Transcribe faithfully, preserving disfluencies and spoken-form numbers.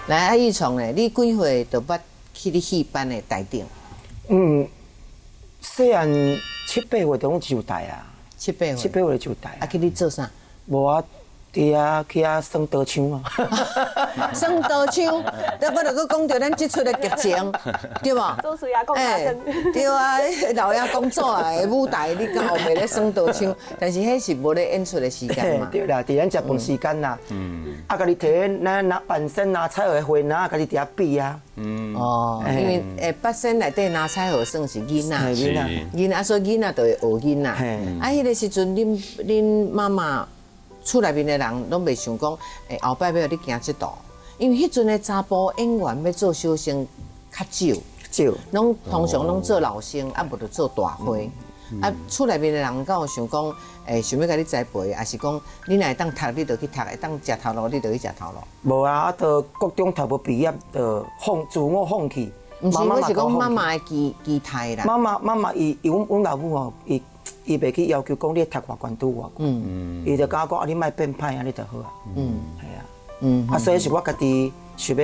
来，阿玉聪咧，你几岁就捌去你戏班的台顶？ 嗯，细汉七八岁就就台啊， 七八岁。 七八岁就台。 啊，去你做啥？ 无啊，伫遐去遐耍刀枪啊。 耍刀枪，得我就讲到咱即出的剧情，对无？ 做事也讲大声。 对啊，老爷工作啊，舞台你刚后面咧耍刀枪，但是迄是无咧演出的时间嘛。 对啦，伫咱食饭时间啦。嗯。啊，家己摕咱拿板身拿彩绘花拿，家己伫遐比啊。嗯。哦， 因为诶，八仙内底拿彩绘算是囡仔， 囡仔， 囡仔，所以囡仔就会学囡仔。啊，迄个时阵，恁恁妈妈。厝内面的人拢袂想讲，诶，后摆要你行即道，因为迄阵的查甫演员要做小生较少， 少， 拢通常拢做老生，啊无就做大花。啊，厝内面的人敢有想讲，诶，想要甲你栽培，还是讲你若会当读，你就去读；会当食头路，你就去食头路。 无啊，啊，到高中读无毕业，就放自我放弃。 毋是，我是讲妈妈的期期待啦。 妈妈妈妈，伊伊阮阮老母哦，伊。伊袂去要求讲你读外关拄外关，伊就甲我讲啊，你莫变歹啊，你就好啊。嗯，系啊，嗯，啊，所以是我家己想要。